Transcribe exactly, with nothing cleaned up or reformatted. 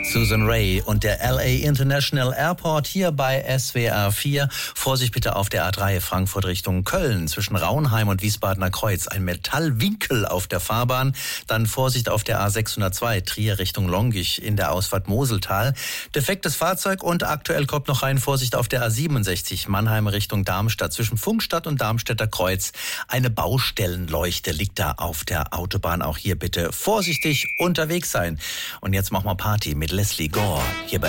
Susan Ray und der L A International Airport hier bei S W R vier. Vorsicht bitte auf der A drei Frankfurt Richtung Köln zwischen Raunheim und Wiesbadener Kreuz. Ein Metallwinkel auf der Fahrbahn. Dann Vorsicht auf der A sechshundertzwei Trier Richtung Longich in der Ausfahrt Moseltal. Defektes Fahrzeug und aktuell kommt noch rein Vorsicht auf der A siebenundsechzig Mannheim Richtung Darmstadt zwischen Funkstadt und Darmstädter Kreuz. Eine Baustellenleuchte liegt da auf der Autobahn. Auch hier bitte vorsichtig unterwegs sein. Und jetzt machen wir Party mit Leslie Gore hier bei